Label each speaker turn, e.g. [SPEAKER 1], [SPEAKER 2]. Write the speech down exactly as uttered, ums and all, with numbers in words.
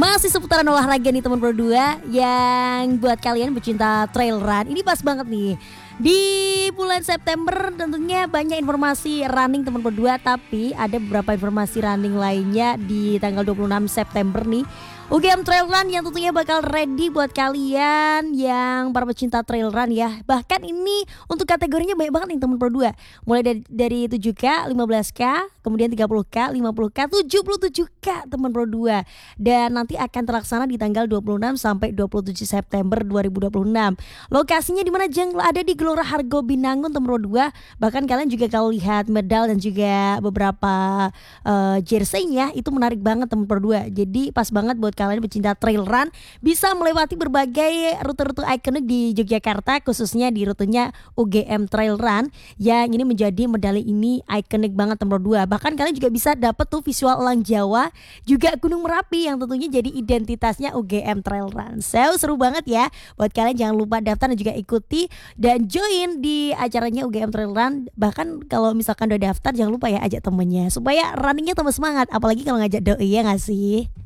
[SPEAKER 1] Masih seputaran olahraga nih teman berdua. Yang buat kalian pecinta trail run, ini pas banget nih. Di bulan September tentunya banyak informasi running teman berdua. Tapi ada beberapa informasi running lainnya di tanggal dua puluh enam September nih. U G M Trail Run yang tentunya bakal ready buat kalian yang para pecinta trail run ya. Bahkan ini untuk kategorinya banyak banget nih teman berdua. Mulai dari, dari tujuh K, lima belas K, kemudian tiga puluh K, lima puluh K, tujuh puluh tujuh K teman berdua. Dan nanti akan terlaksana di tanggal dua puluh enam sampai dua puluh tujuh September dua ribu dua puluh enam. Lokasinya di mana Jeng? Ada di Gelora Hargo Binangun teman berdua. Bahkan kalian juga kalau lihat medal dan juga beberapa uh, jersey-nya itu menarik banget teman berdua. Jadi pas banget buat kalian pecinta trail run bisa melewati berbagai rute-rute ikonik di Yogyakarta, khususnya di rutenya U G M Trail Run yang ini menjadi medali ini ikonik banget nomor dua. Bahkan kalian juga bisa dapat tuh visual Elang Jawa, juga Gunung Merapi yang tentunya jadi identitasnya U G M Trail Run. So seru banget ya. Buat kalian jangan lupa daftar dan juga ikuti dan join di acaranya U G M Trail Run. Bahkan kalau misalkan udah daftar jangan lupa ya ajak temennya supaya runningnya tambah semangat. Apalagi kalau ngajak doi, ya gak sih?